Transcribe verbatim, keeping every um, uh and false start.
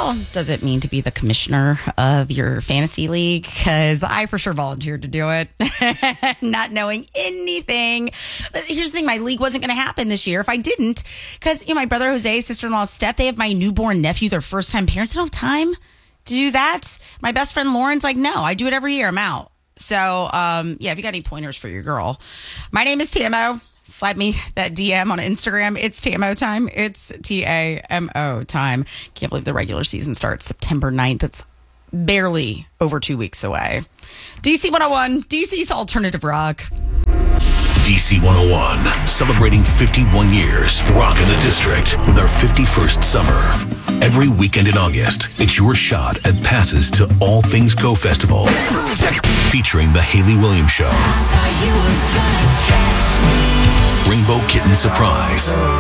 all does it mean to be the commissioner of your fantasy league? Because I for sure volunteered to do it, not knowing anything. But here's the thing, my league wasn't going to happen this year if I didn't. Because, you know, my brother Jose, sister-in-law Steph, they have my newborn nephew, their first-time parents. I don't have time to do that. My best friend Lauren's like, no, I do it every year. I'm out. So, um, yeah, if you got any pointers for your girl. My name is Tamo. Slide me that D M on Instagram. It's Tamo time. It's T A M O time. Can't believe the regular season starts September ninth. It's barely over two weeks away. D C one oh one, D C's alternative rock. D C one oh one, celebrating fifty-one years, rocking the district with our fifty-first summer. Every weekend in August, it's your shot at passes to All Things Go Festival, featuring the Hayley Williams Show, Rainbow Kitten Surprise,